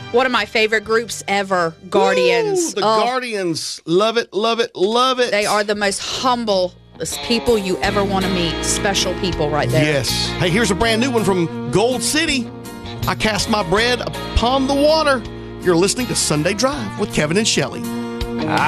One of my favorite groups ever, Guardians. Ooh, the Guardians. Love it, love it, love it. They are the most humble people you ever want to meet. Special people right there. Yes. Hey, here's a brand new one from Gold City. I cast my bread upon the water. You're listening to Sunday Drive with Kevin and Shelley.